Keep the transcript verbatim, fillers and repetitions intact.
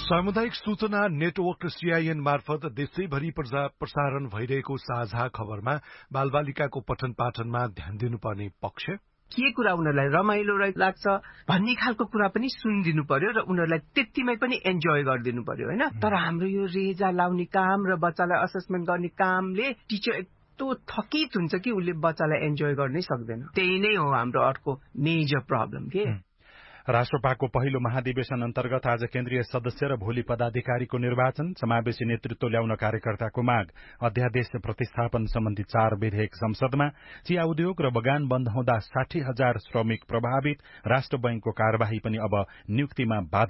सामुदायिक सूचना network CIN मार्फत देशैभरि प्रसारण भइरहेको साझा खबरमा बालबालिकाको पठन पाठनमा ध्यान दिनुपर्ने पक्ष, के कुरा उनीहरूलाई रमाइलो लाग्छ भन्ने खालको कुरा पनि सुनिदिनु पर्यो र उनीहरूलाई त्यतिमै पनि एन्जोय गरिदिनु पर्यो हैन। तर हाम्रो यो रेजा लाउने काम र बच्चालाई असेसमेन्ट गर्ने कामले टिचर यस्तो थकित हुन्छ कि उसले बच्चालाई एन्जोय गर्नै सक्दैन। त्यही नै हो हाम्रो अर्को मेजर प्रब्लम के। राष्ट्रपाको पहिलो महाधिवेशन अन्तर्गत आज केन्द्रीय सदस्य र भोलि पदाधिकारीको निर्वाचन, समावेशी नेतृत्व ल्याउन कार्यकर्ताको माग, अध्यादेश प्रतिस्थापन सम्बन्धी चार विधेयक संसदमा, चिया उद्योग र बगान बन्द हुँदा साठी हजार श्रमिक प्रभावित, राष्ट्र बैंकको कार्यवाही पनि अब नियुक्तिमा बाधा